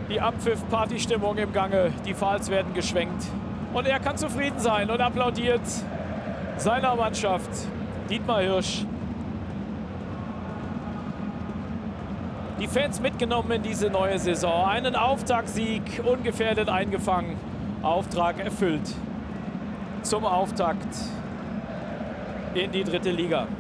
Die Abpfiff-Partystimmung im Gange, die Fahls werden geschwenkt. Und er kann zufrieden sein und applaudiert seiner Mannschaft. Dietmar Hirsch. Die Fans mitgenommen in diese neue Saison. Einen Auftaktsieg ungefährdet eingefangen. Auftrag erfüllt. Zum Auftakt in die 3. Liga.